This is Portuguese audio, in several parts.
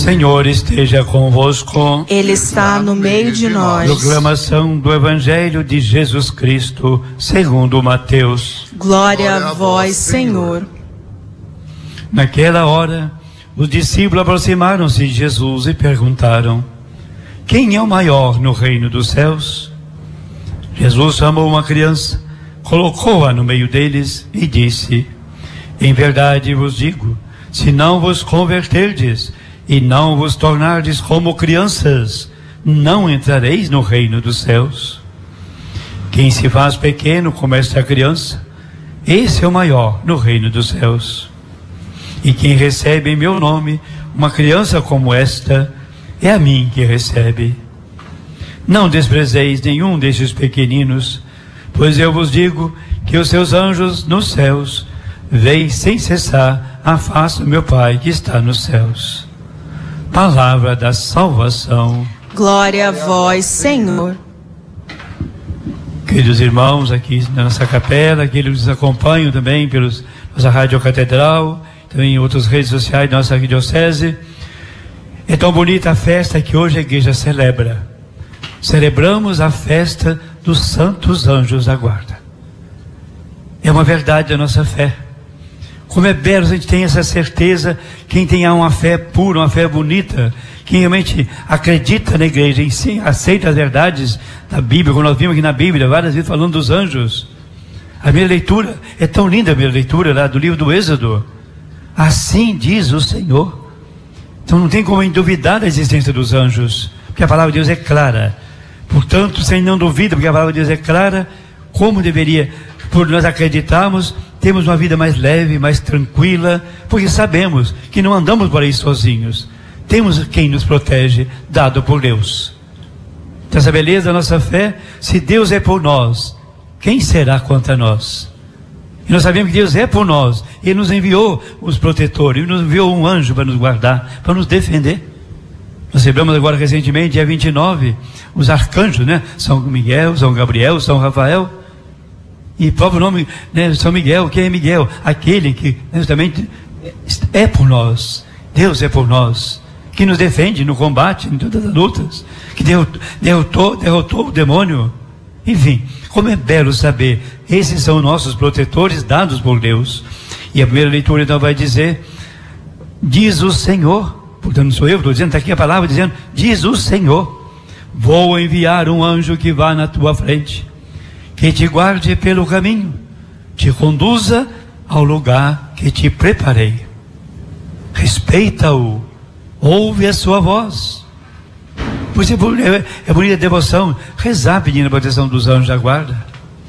Senhor esteja convosco. Ele está no meio de nós. Proclamação do Evangelho de Jesus Cristo, segundo Mateus. Glória a vós, Senhor. Naquela hora, os discípulos aproximaram-se de Jesus e perguntaram: quem é o maior no reino dos céus? Jesus chamou uma criança, colocou-a no meio deles e disse: em verdade vos digo, se não vos converterdes e não vos tornardes como crianças, não entrareis no reino dos céus. Quem se faz pequeno como esta criança, esse é o maior no reino dos céus. E quem recebe em meu nome uma criança como esta, é a mim que recebe. Não desprezeis nenhum destes pequeninos, pois eu vos digo que os seus anjos nos céus veem sem cessar a face do meu Pai que está nos céus. Palavra da salvação. Glória a vós, Senhor. Queridos irmãos, aqui na nossa capela, aqueles que nos acompanham também pela nossa Rádio Catedral, também em outras redes sociais da nossa arquidiocese, é tão bonita a festa que hoje a igreja celebra. Celebramos a festa dos santos anjos da guarda. É uma verdade da nossa fé. Como é belo a gente tem essa certeza, quem tem uma fé pura, uma fé bonita, quem realmente acredita na igreja e sim, aceita as verdades da Bíblia, como nós vimos aqui na Bíblia, várias vezes falando dos anjos. A minha leitura, é tão linda a minha leitura lá do livro do Êxodo. Assim diz o Senhor. Então não tem como duvidar da existência dos anjos, porque a palavra de Deus é clara. Portanto, sem não dúvida, porque a palavra de Deus é clara, como deveria, por nós acreditarmos, temos uma vida mais leve, mais tranquila, porque sabemos que não andamos por aí sozinhos. Temos quem nos protege, dado por Deus. Então essa beleza da nossa fé, se Deus é por nós, quem será contra nós? E nós sabemos que Deus é por nós. Ele nos enviou os protetores, Ele nos enviou um anjo para nos guardar, para nos defender. Nós celebramos agora recentemente, dia 29, os arcanjos, né? São Miguel, São Gabriel, São Rafael. E o próprio nome, né? São Miguel, quem é Miguel? Aquele que justamente é por nós. Deus é por nós, que nos defende no combate, em todas as lutas, que derrotou o demônio. Enfim, como é belo saber, esses são nossos protetores dados por Deus. E a primeira leitura então vai dizer: diz o Senhor, portanto não sou eu, estou dizendo, está aqui a palavra dizendo, diz o Senhor, vou enviar um anjo que vá na tua frente, que te guarde pelo caminho, te conduza ao lugar que te preparei. Respeita-o, ouve a sua voz. Pois é bonita a devoção, rezar pedindo a proteção dos anjos da guarda.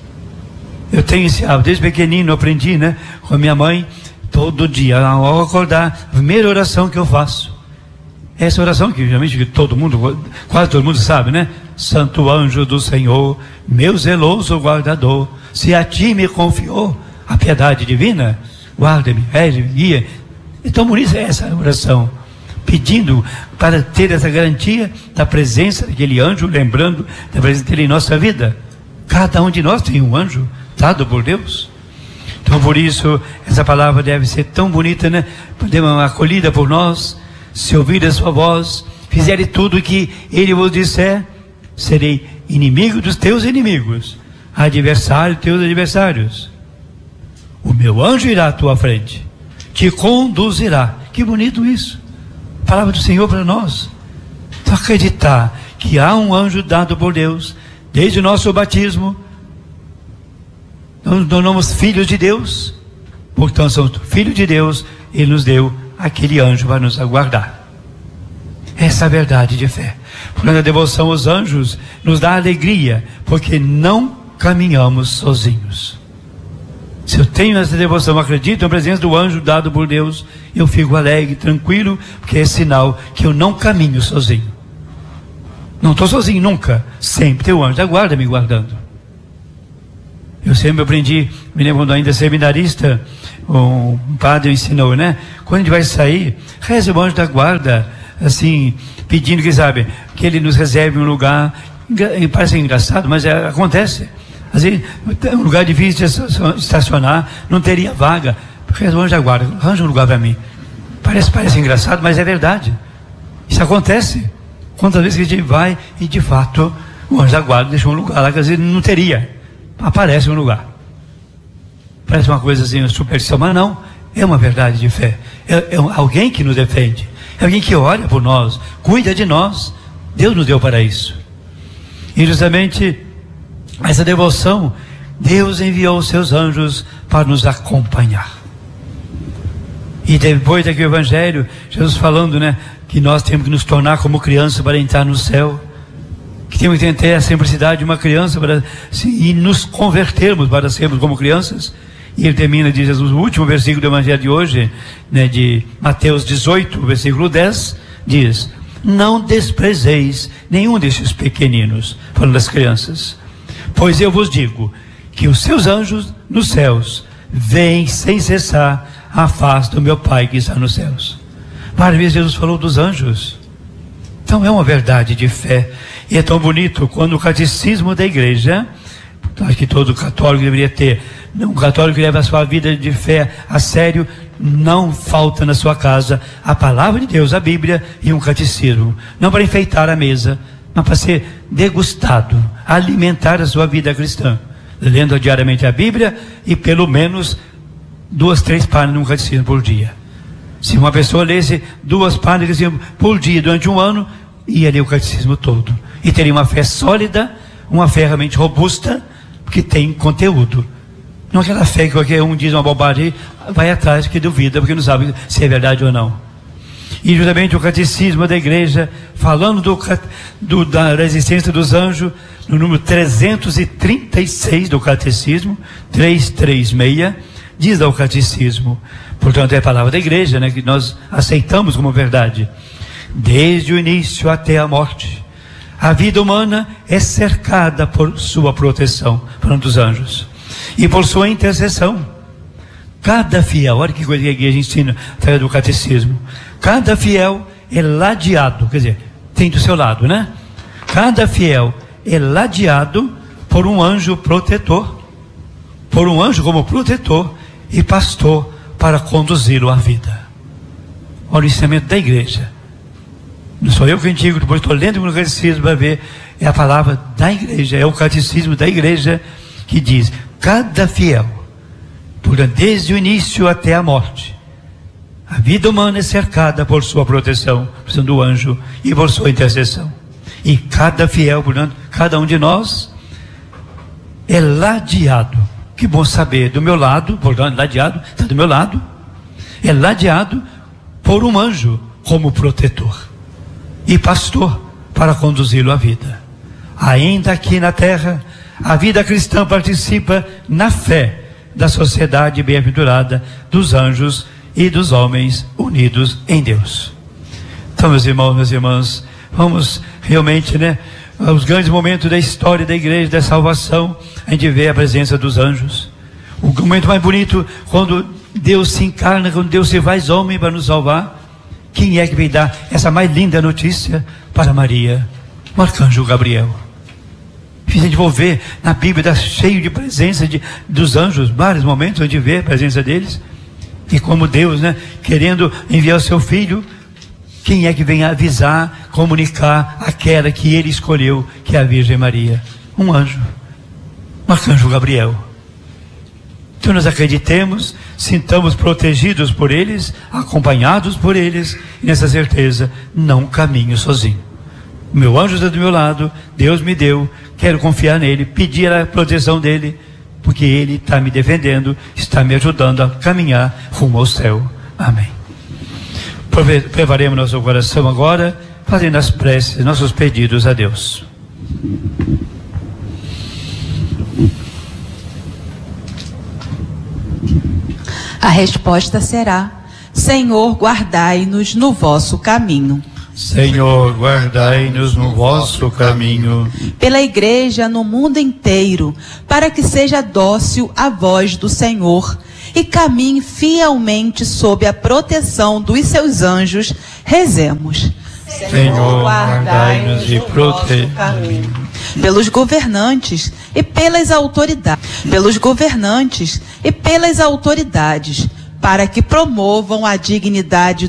Eu tenho esse hábito, desde pequenino eu aprendi, né, com a minha mãe, todo dia, ao acordar, a primeira oração que eu faço, essa oração que geralmente todo mundo, quase todo mundo sabe, né? Santo anjo do Senhor, meu zeloso guardador, se a ti me confiou a piedade divina, guarda-me, rege-me, guia. Então por isso é essa oração, pedindo para ter essa garantia da presença daquele anjo, lembrando da presença dele em nossa vida. Cada um de nós tem um anjo dado por Deus. Então por isso essa palavra deve ser tão bonita, né? Podemos acolhida por nós. Se ouvir a sua voz, fizere tudo o que ele vos disser, serei inimigo dos teus inimigos, adversário dos teus adversários. O meu anjo irá à tua frente, te conduzirá. Que bonito isso, palavra do Senhor para nós. Então acreditar que há um anjo dado por Deus, desde o nosso batismo, nós nos tornamos filhos de Deus, portanto somos filhos de Deus, Ele nos deu aquele anjo para nos aguardar. Essa é a verdade de fé. Portanto, a devoção aos anjos nos dá alegria, porque não caminhamos sozinhos. Se eu tenho essa devoção, acredito na presença do anjo dado por Deus, eu fico alegre, tranquilo, porque é sinal que eu não caminho sozinho. Não estou sozinho nunca, sempre tem o anjo da guarda me guardando. Eu sempre aprendi, me lembro quando ainda seminarista, um padre ensinou, né? Quando a gente vai sair, reza o anjo da guarda, assim, pedindo que ele nos reserve um lugar. Parece engraçado, mas acontece. Às vezes, um lugar difícil de estacionar, não teria vaga. Reza o anjo da guarda, arranja um lugar para mim. Parece engraçado, mas é verdade. Isso acontece. Quantas vezes que a gente vai e de fato o anjo da guarda deixou um lugar lá que às vezes não teria. Aparece um lugar. Parece uma coisa assim, uma superstição, mas não. É uma verdade de fé. É alguém que nos defende. É alguém que olha por nós, cuida de nós. Deus nos deu para isso. E justamente essa devoção, Deus enviou os seus anjos para nos acompanhar. E depois daqui o Evangelho, Jesus falando, né, que nós temos que nos tornar como criança para entrar no céu, que temos que ter a simplicidade de uma criança e nos convertermos para sermos como crianças. E ele termina, diz Jesus, o último versículo do Evangelho de hoje, né, de Mateus 18, versículo 10, diz: não desprezeis nenhum destes pequeninos, falando das crianças, pois eu vos digo que os seus anjos nos céus veem sem cessar a face do meu Pai que está nos céus. Várias vezes Jesus falou dos anjos. Então é uma verdade de fé. E é tão bonito quando o catecismo da igreja, acho que todo católico deveria ter, um católico que leva a sua vida de fé a sério, não falta na sua casa a palavra de Deus, a Bíblia e um catecismo. Não para enfeitar a mesa, mas para ser degustado, alimentar a sua vida cristã, lendo diariamente a Bíblia e pelo menos 2, 3 páginas de um catecismo por dia. Se uma pessoa lesse 2 páginas por dia durante um ano, ia ler o catecismo todo. E teria uma fé sólida, uma fé realmente robusta, que tem conteúdo. Não aquela fé que qualquer um diz uma bobagem, vai atrás que duvida, porque não sabe se é verdade ou não. E justamente o catecismo da igreja, falando da existência dos anjos, no número 336 do catecismo, 336, diz ao catecismo, portanto é a palavra da igreja, né, que nós aceitamos como verdade: desde o início até a morte, a vida humana é cercada por sua proteção, falando dos anjos, e por sua intercessão. Cada fiel, olha que coisa que a igreja ensina através do catecismo, cada fiel é ladeado, quer dizer, tem do seu lado, né? Cada fiel é ladeado por um anjo protetor, por um anjo como protetor e pastor para conduzi-lo à vida. Olha o ensinamento da igreja. Não sou eu que digo, depois estou lendo no catecismo para ver, é a palavra da igreja, é o catecismo da igreja que diz: cada fiel, portanto, desde o início até a morte, a vida humana é cercada por sua proteção, por causa do anjo e por sua intercessão. E cada fiel, portanto, cada um de nós é ladeado. Que bom saber, do meu lado, portanto, ladeado, está do meu lado, é ladeado por um anjo como protetor e pastor para conduzi-lo à vida. Ainda aqui na terra, a vida cristã participa na fé da sociedade bem-aventurada dos anjos e dos homens unidos em Deus. Então, meus irmãos, minhas irmãs, vamos realmente, né, os grandes momentos da história da igreja, da salvação, a gente vê a presença dos anjos. O momento mais bonito, quando Deus se encarna, quando Deus se faz homem para nos salvar. Quem é que veio dar essa mais linda notícia para Maria? O arcanjo Gabriel. A gente vai ver na Bíblia, está cheio de presença dos anjos, vários momentos onde vê a presença deles. E como Deus, né, querendo enviar o seu filho, quem é que vem avisar, comunicar aquela que ele escolheu, que é a Virgem Maria? Um anjo, o arcanjo Gabriel. Então nós acreditemos, sintamos protegidos por eles, acompanhados por eles, e nessa certeza, não caminho sozinho. O meu anjo está do meu lado, Deus me deu, quero confiar nele, pedir a proteção dele, porque ele está me defendendo, está me ajudando a caminhar rumo ao céu. Amém. Preparemos nosso coração agora, fazendo as preces, nossos pedidos a Deus. A resposta será: Senhor, guardai-nos no vosso caminho. Senhor, guardai-nos no vosso caminho. Pela igreja no mundo inteiro, para que seja dócil a voz do Senhor e caminhe fielmente sob a proteção dos seus anjos, rezemos. Senhor, guardai-nos e protegei. Pelos governantes e pelas autoridades, para que promovam a dignidade